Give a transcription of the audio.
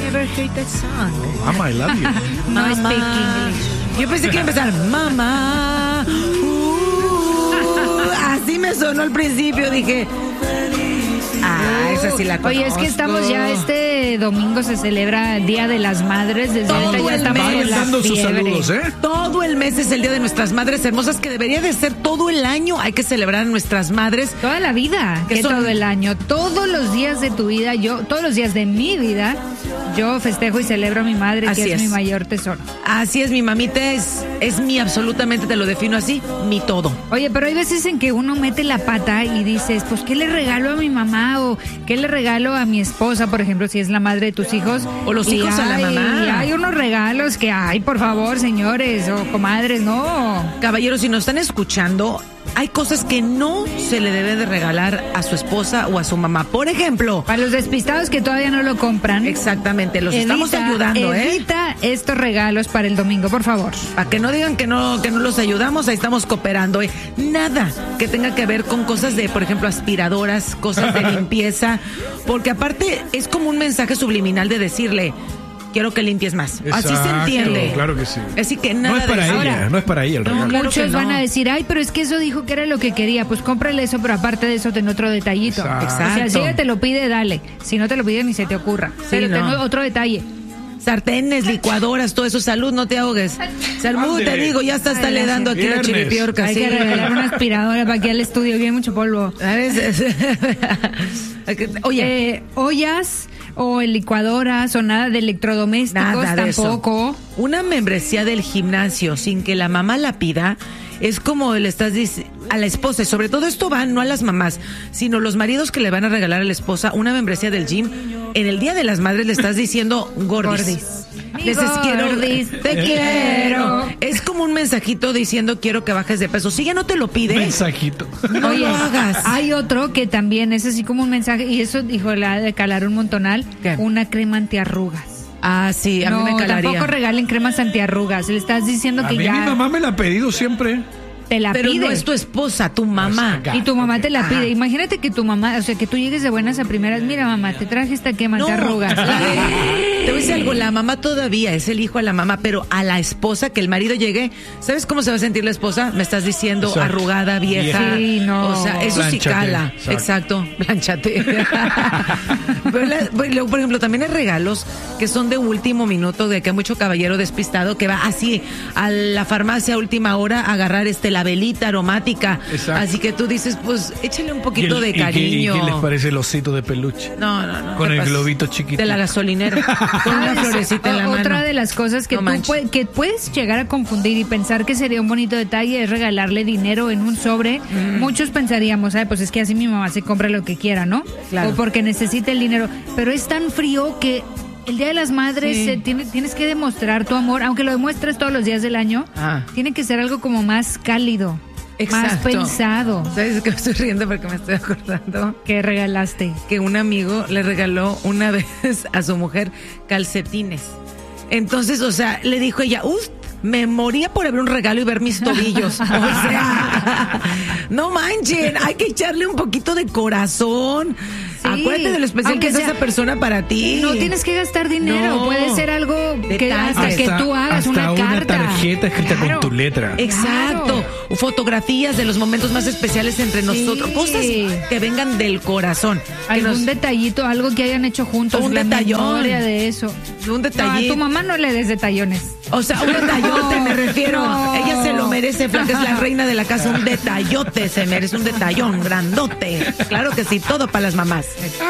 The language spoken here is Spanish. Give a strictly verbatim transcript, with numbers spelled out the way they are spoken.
never heard that song. Oh, mama, I love you. No speak English. Yo pensé que iba a empezar, mamá. Uh, así me sonó al principio, dije. Ah, esa sí la conozco. Oye, es que estamos ya, este domingo se celebra Día de las Madres. Desde Todo ahorita ya el estamos mes. con la Dando sus fiebre. saludos, ¿eh? Todo el mes es el Día de nuestras Madres Hermosas, que debería de ser todo el año. Hay que celebrar a nuestras madres. Toda la vida, ¿Qué que son? todo el año, todos los días de tu vida, yo, todos los días de mi vida, yo festejo y celebro a mi madre, Así que es, es. mi mayor tesoro. Así es, mi mamita es, es mi absolutamente, te lo defino así, mi todo. Oye, pero hay veces en que uno mete la pata y dices, pues, ¿qué le regalo a mi mamá? O ¿qué le regalo a mi esposa, por ejemplo, si es la madre de tus hijos? O los Y hijos a la hay- mamá. y hay unos regalos que, ay, por favor, señores o comadres, no. Caballeros, si nos están escuchando, hay cosas que no se le debe de regalar a su esposa o a su mamá. Por ejemplo, Para los despistados que todavía no lo compran. exactamente, los evita- estamos ayudando, ¿eh? Evita estos regalos para el domingo, por favor. Para que no digan que no, que no los ayudamos, ahí estamos cooperando, ¿eh? Nada que tenga que ver con cosas de, por ejemplo, aspiradoras, cosas de limpieza, porque aparte es como un mensaje subliminal de decirle, quiero que limpies más. Así se Exacto, entiende. claro que sí. Así que nada No es para de eso. ella, Ahora, no es para ella el no, regalo. claro Muchos que no. van a decir, ay, pero es que eso dijo que era lo que quería. Pues cómprale eso, pero aparte de eso, ten otro detallito. Exacto. O sea, si ella te lo pide, dale. Si no te lo pide, ni se te ocurra. pero ten no. otro detalle. Sartenes, licuadoras, todo eso. Salud, no te ahogues. Salud, te Ándele. digo, ya está, está Ay, le dando aquí la viernes. chiripiorca. Hay sí. que regalar una aspiradora para que al estudio bien mucho polvo. ¿Sabes? Oye, Eh, ollas o licuadoras o nada de electrodomésticos nada de tampoco. eso. Una membresía del gimnasio sin que la mamá la pida es como le estás diciendo a la esposa, y sobre todo esto va no a las mamás, sino los maridos que le van a regalar a la esposa una membresía del gym. En el Día de las Madres le estás diciendo gordis. Gordis. Les es, quiero, Gordis, te te quiero. quiero. Es como un mensajito diciendo quiero que bajes de peso. Si ella no te lo pide, Mensajito. no Oye, lo hagas. hay otro que también es así como un mensaje, y eso, dijo, la ha de calar un montonal, ¿Qué? una crema antiarrugas. Ah, sí, a no, mí me calaría. tampoco regalen cremas antiarrugas. Le estás diciendo A que mí ya mi mamá me la ha pedido siempre. te la Pero pide. no es tu esposa, tu mamá. Pues, Y tu mamá te la Ajá. pide. Imagínate que tu mamá, o sea, que tú llegues de buenas a primeras. Mira, mamá, te traje esta crema No, antiarrugas. la- te voy a decir algo, la mamá todavía es el hijo a la mamá, pero a la esposa, que el marido llegue, ¿sabes cómo se va a sentir la esposa? Me estás diciendo Exacto. arrugada, vieja. Sí, no. O sea, eso sí Plánchate, cala. exacto. Exacto, planchate. Pero la- bueno, luego, por ejemplo, también hay regalos que son de último minuto, de que hay mucho caballero despistado que va así a la farmacia a última hora a agarrar este la velita aromática. Exacto. Así que tú dices, pues échale un ¿Y poquito el- de y qué- cariño. ¿Y qué les parece el osito de peluche? No, no, no. Con ¿qué el pasa? globito chiquito. De la gasolinera. Con una ¿Sabes? florecita en la O- mano. Otra de las cosas que No tú manches. puede- que puedes llegar a confundir y pensar que sería un bonito detalle es regalarle dinero en un sobre. Mm. Muchos pensaríamos, ay, pues es que así mi mamá se compra lo que quiera, ¿no? Claro. O porque necesita el dinero. Pero es tan frío que el Día de las Madres Sí. eh, tiene- tienes que demostrar tu amor, aunque lo demuestres todos los días del año. Ah. Tiene que ser algo como más cálido, más Exacto. pensado. ¿Sabes que me estoy riendo porque me estoy acordando? Que regalaste. Que un amigo le regaló una vez a su mujer calcetines. Entonces, o sea, le dijo ella, uff, me moría por abrir un regalo y ver mis tobillos. O sea, no manchen, hay que echarle un poquito de corazón. Sí, Acuérdate de lo especial aunque que es sea- esa persona para ti. No tienes que gastar dinero, No. puede ser algo que Detalles. hasta que Hasta- tú hagas hasta una carta. tarjeta escrita Claro. con tu letra. Exacto, Claro. fotografías de los momentos más especiales entre Sí. nosotros, cosas que vengan del corazón. Que Algún nos- detallito, algo que hayan hecho juntos. Un la detallón. memoria de eso. Un No, a detallito. tu mamá no le des detallones. O sea, un detallote me refiero. No. Ella se lo merece, Flaca, es la reina de la casa. Un detallote se merece, un detallón grandote. Claro que sí, todo para las mamás.